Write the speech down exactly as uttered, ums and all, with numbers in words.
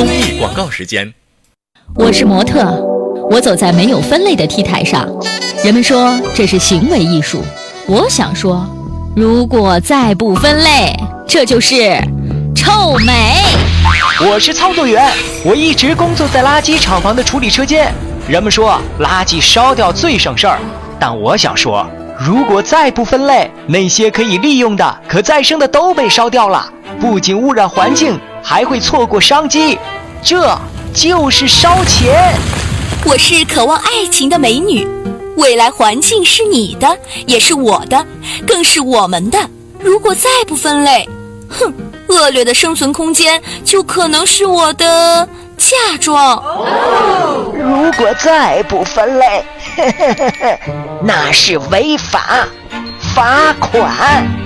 公益广告时间。 我是模特，我走在没有分类的 T 台上，人们说这是行为艺术。我想说，如果再不分类，这就是臭美。 我是操作员，我一直工作在垃圾厂房的处理车间。人们说垃圾烧掉最省事儿，但我想说，如果再不分类，那些可以利用的、可再生的都被烧掉了，不仅污染环境，还会错过商机，这就是烧钱。 我是渴望爱情的美女，未来环境是你的，也是我的，更是我们的。如果再不分类，哼，恶劣的生存空间就可能是我的嫁妆。 如果再不分类，那是违法，罚款。